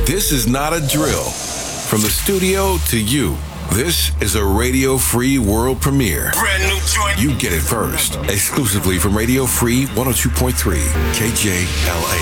This is not a drill. From the studio to you, this is a Radio Free world premiere. Brand new joint. You get it first, exclusively from Radio Free 102.3 KJLA.